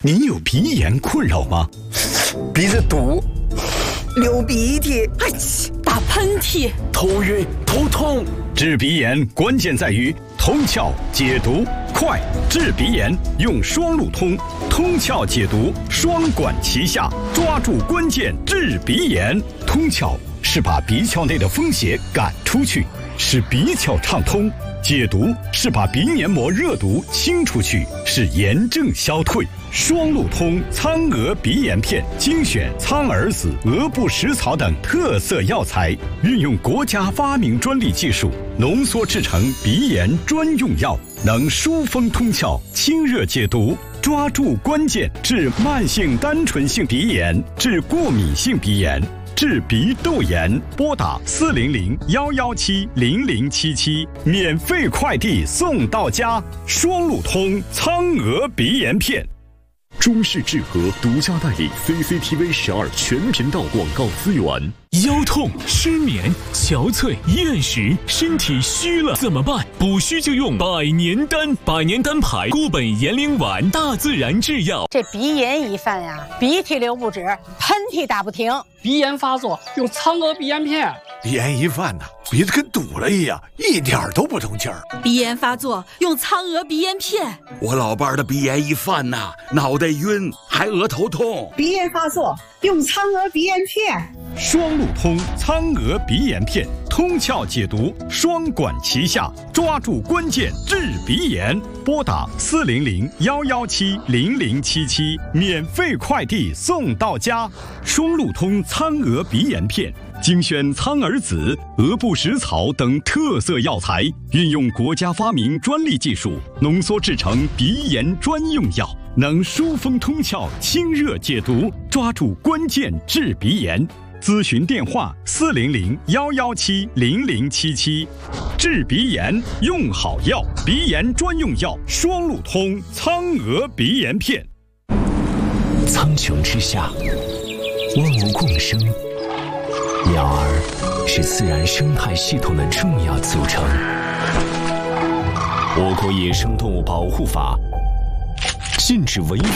你有鼻炎困扰吗？ 鼻子堵，流鼻涕， 打喷嚏， 头晕头痛。 治鼻炎关键在于通窍解毒快，治鼻炎用双路通，通窍解毒双管齐下，抓住关键治鼻炎。通窍是把鼻窍内的风邪赶出去，使鼻窍畅通；解毒是把鼻黏膜热毒清出去，使炎症消退。双路通苍娥鼻炎片精选苍耳子、鹅不食草等特色药材，运用国家发明专利技术浓缩制成鼻炎专用药，能疏风通窍、清热解毒，抓住关键治慢性单纯性鼻炎、治过敏性鼻炎、治鼻窦炎。拨打400-117-0077，免费快递送到家。双路通苍娥鼻炎片。 中式治和独家代理 CCTV12全频道广告资源。 腰痛、失眠、憔悴、厌食，身体虚了怎么办？补虚就用百年丹，百年丹牌固本延龄丸，大自然制药。 这鼻炎一犯呀，鼻涕流不止，喷嚏打不停。 鼻炎发作用苍娥鼻炎片。 鼻炎一犯鼻子跟堵了一样，一点都不通气儿。 鼻炎发作用苍娥鼻炎片。 我老伴儿的鼻炎一犯脑袋晕，还额头痛。 鼻炎发作用苍娥鼻炎片。 双路通苍娥鼻炎片，通窍解毒双管齐下，抓住关键治鼻炎。拨打400-117-0077，免费快递送到家。双路通苍娥鼻炎片精选苍耳子、鹅不食草等特色药材，运用国家发明专利技术浓缩制成鼻炎专用药，能疏风通窍、清热解毒，抓住关键治鼻炎。咨询电话400-117-0077。治鼻炎用好药，鼻炎专用药双路通苍娥鼻炎片。 苍穹之下，万物共生，鸟儿是自然生态系统的重要组成。我国野生动物保护法禁止违